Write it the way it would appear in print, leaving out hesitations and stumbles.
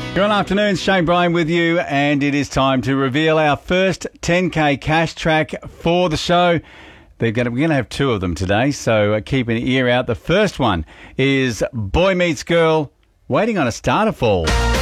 Good afternoon, Shane Bryan with you, and it is time to reveal our first 10K cash track for the show. We're going to have two of them today, so keep an ear out. The first one is Boy Meets Girl, Waiting on a Star to Fall.